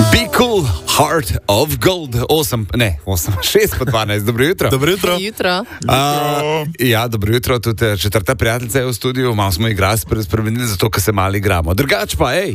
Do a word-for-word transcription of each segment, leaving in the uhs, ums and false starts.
Be cool, heart of gold. osem, ne, osem, šest pa dvanajst. Dobro jutro. Dobro jutro. Jutro. Uh, ja, dobro jutro. Tudi četrta prijateljica je v studiu. Malo smo igrali spremenili, zato ker se malo igramo. Drugač pa, hej.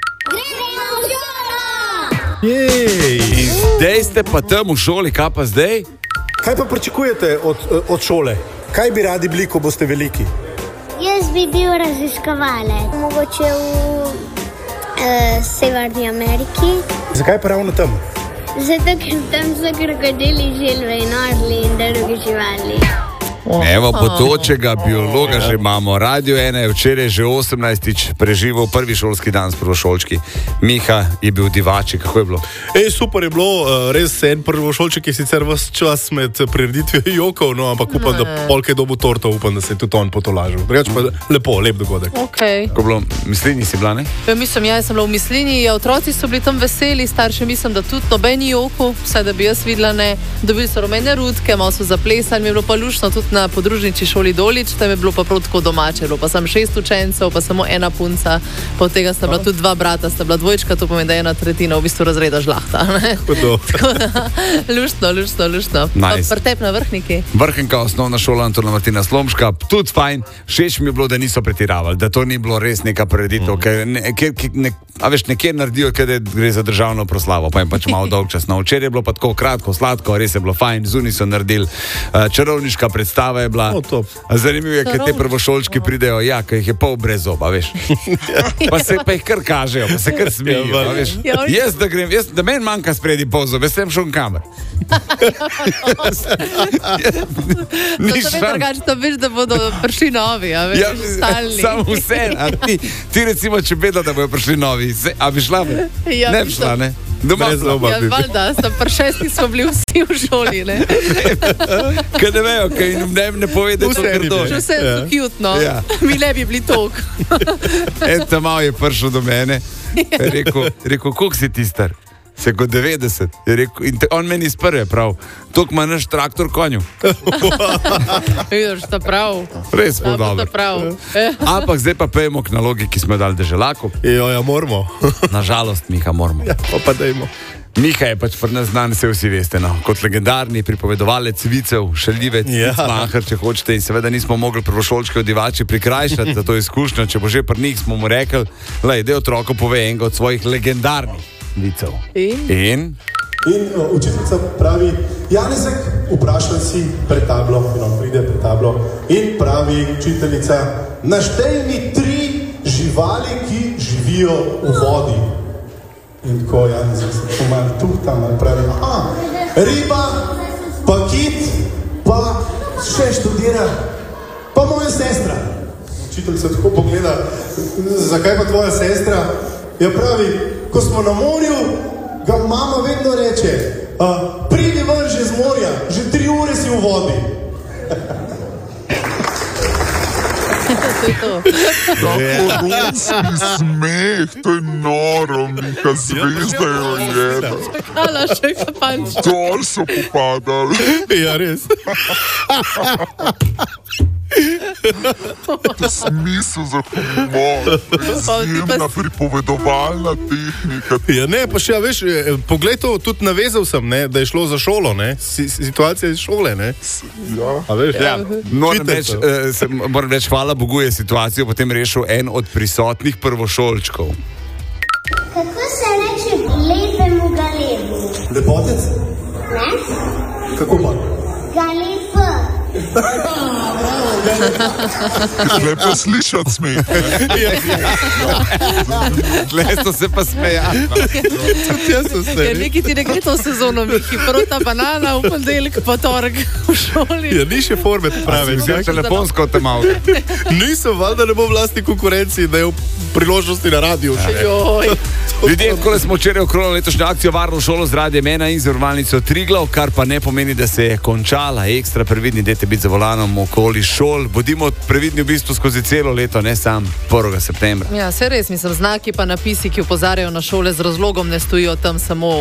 Jej. Zdaj ste pa tam v šoli, kaj pa zdaj? Kaj pa pričakujete od, od šole? Kaj bi radi bili, ko boste veliki? Jaz bi bil raziskovalec, mogoče v uh, Severni Ameriki. Zakaj pa ravno tam? Zato, ker tam so krokodili, želve in orli in druge živali. Evo, potočega biologa že imamo. Radio ena je včeraj že osemnajstič preživel prvi šolski dan s prvošolčki. Miha je bil divači, kako je bilo? Ej, super je bilo, res en prvošolček je sicer ves čas med prireditvijo jokov, no, ampak upam, ne. da polke dobu torto, upam, da se je tudi on potolažil. Drugač pa lepo, lep dogodek. Okay. Ko bilo, mislini si bila, ne? Ja, mislim, ja, sem bila v mislini, ja, otroci so bili tam veseli, starši mislim, da tudi nobeni joku, vsaj da bi jaz videla, ne. Dobili so rumene rutke, malo so zaplesali, mi je bilo pa lušno tudi na podružniči šoli Dolič, tam je bilo pa prav tako domače, bilo pa sem šest učencev, pa samo ena punca, pa od tega sta bila tudi dva brata, sta bila dvojčka, to pomeni, da je ena tretjina v bistvu razreda žlahta. Tako da, luštno, luštno, luštno. Nice. Pa pretep na vrhniki. Vrhnika osnovna šola Antona Martina Slomška, tudi fajn, všeč mi je bilo, da niso pretiravali, da to ni bilo res neka prireditev, mm. ker ne, ker, ne, a veš, nekje naredijo, ker gre za državno proslavo, pa jim pač malo dolg čas. No, včeraj je bilo pa tako kratko, sladko, res je bilo fajn, zunaj so naredili, čarovniška predstava je bila. Oh, zanimivo je, ker te prvošolčki pridejo, ja, ker jih je pol brez zoba, veš. Pa se pa jih kar kažejo, pa se kar smejijo, ja, veš. Jaz, da grem, jaz, da meni manjka spredi pol zob, jaz sem šel v kamer. Ni šan. Drugače, to veš, da bodo prišli novi, a veš, ja, stalni. Samo vse, a ti, ti recimo, če bedo, da bojo prišli novi, se, a bi šla, be? Ja, ne bi šla, ne? Doma zoba. Ja, valjda, sta pri šestih smo bili vsi v šoli, ne? Kaj ne vejo, kaj jim ne, ne pove, da je to grdo. Že vse je so cute, ja. Mi ne bi bili tok. En ta mal je prišel do mene, rekel, rekel, koliko si ti star? Se kot devetdeset. Je rekel, in te, on meni iz prve prav, tok ima naš traktor konju. Vidiš, to prav. Res smo dobro. Ampak zdaj pa pejemo k nalogi, ki smo jo dali deželaku. Jo, ja, moramo. Nažalost, Miha, moramo. Ja, pa pa dajmo. Miha je pač pri nas znan, se vsi veste, no, kot legendarni pripovedovalec vicev, šaljivec, ja. Mahar, če hočete, in seveda nismo mogli prvošolčke odivači prikrajšati za to izkušnjo, če bo že pri njih, smo mu rekli, lej, da otroku pove enega od svojih legendarnih vicev. In? In? In uh, učiteljica pravi, Janezek, vprašaj si pred tablo, in on pride pred tablo, in pravi učiteljica, naštej mi tri živali, ki živijo v vodi. In tako Janezek se tako malo tu, tam malo pravi, aha, riba, pa kit, pa še študira, pa moja sestra. Učiteljica tako pogleda, zakaj pa tvoja sestra? Ja pravi, ko smo na morju, ga mama vedno reče, uh, pridi ven že z morja, že tri ure si v vodi. Koronski smeh, to je noro, Miha, zvezda jo jeda. Čakala še kapanč. Dol so popadali. Ja, res. Smisel za humor, izjemna pripovedovalna tehnika. Ja, ne, pa še, ja, veš, poglej to, tudi navezal sem, ne, da je šlo za šolo, ne, situacija iz šole, ne. Ja. A veš, ja, moram reči, uh, moram reči, hvala Bogu je situacijo potem rešil en od prisotnih prvošolčkov. Kako se reče lepemu galebu? Lepotec? Ne? Kako pa? Galeb. Lepo slišati smeh. Tle so se pa smejali. Ja, nekaj ti ne gre to sezono, Mihi. Prvo ta banana, v ponedeljek, pa torek v šoli. Ja, ni še forme, te pravi. Si telefonsko te malo. Nisem, valjda ne bo vlastni konkurenci, da je v priložnosti na radiju. Joj. Ljudje, ko smo včeraj okrogli letošnjo akcijo Varno šolo z Radiem ena in zavarovalnico Triglav, kar pa ne pomeni, da se je končala. Ekstra previdni, dajte biti za volanom okoli šol. Bodimo previdni v bistvu skozi celo leto, ne sam prvega septembra. Ja, se res, mislim, znaki pa napisi, ki opozarjajo na šole z razlogom, ne stojijo tam samo